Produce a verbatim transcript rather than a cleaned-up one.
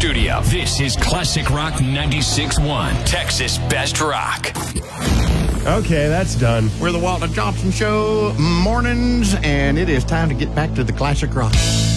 studio. This is Classic Rock ninety-six point one, Texas Best Rock. Okay, that's done. We're the Walter Johnson Show mornings, and it is time to get back to the classic rock.